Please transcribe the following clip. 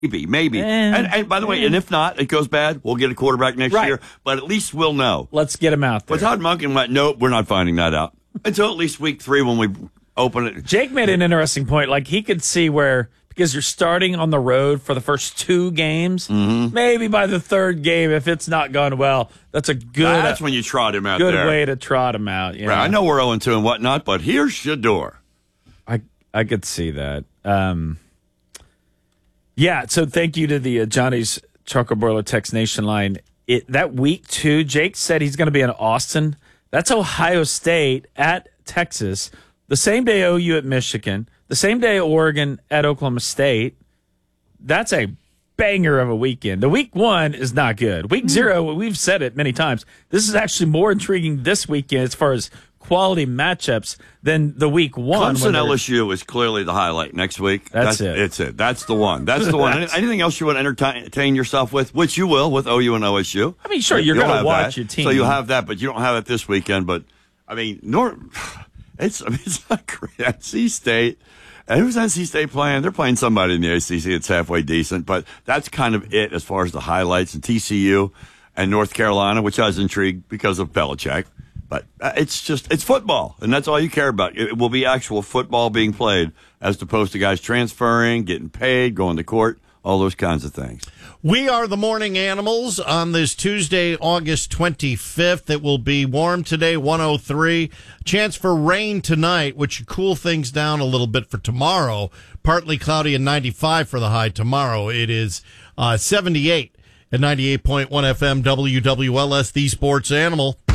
Maybe. And by the way, and if not, it goes bad, we'll get a quarterback next year. But at least we'll know. Let's get him out there. But Todd Monken went, nope, we're not finding that out until at least week 3 when we open it. Jake made an interesting point. Like, he could see where, because you're starting on the road for the first 2 games, maybe by the 3rd game, if it's not gone well, that's when you trot him out good there. Good way to trot him out. Right. I know we're 0-2 and whatnot, but here's Shedeur. I could see that. Yeah, so thank you to the Johnny's Choco Boiler Text Nation line. That week 2, Jake said he's going to be in Austin. That's Ohio State at Texas. The same day OU at Michigan. The same day Oregon at Oklahoma State. That's a banger of a weekend. The week 1 is not good. Week 0, we've said it many times. This is actually more intriguing this weekend as far as quality matchups than the week 1. Clemson LSU is clearly the highlight next week. That's it. It's it. That's the one. That's the one. Anything else you want to entertain yourself with, which you will with OU and OSU. I mean, sure, you're going to watch your team. So you'll have that, but you don't have it this weekend. But, I mean, it's not great. NC State. And who's NC State playing? They're playing somebody in the ACC that's halfway decent. But that's kind of it as far as the highlights. And TCU and North Carolina, which I was intrigued because of Belichick. But it's football, and that's all you care about. It will be actual football being played as opposed to guys transferring, getting paid, going to court, all those kinds of things. We are the Morning Animals on this Tuesday, August 25th. It will be warm today, 103. Chance for rain tonight, which should cool things down a little bit for tomorrow. Partly cloudy and 95 for the high tomorrow. It is 78 at 98.1 FM WWLS, the Sports Animal.